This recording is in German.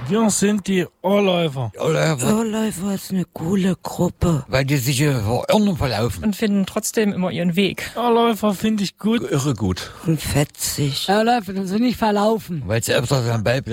Wir sind die Ohrläufer. Ohrläufer ist eine coole Gruppe. Weil die sich verirren verlaufen. Und finden trotzdem immer ihren Weg. Ohrläufer finde ich gut. Irre gut. Und fetzig. Ohrläufer, das will nicht verlaufen. Weil sie öfters am Ball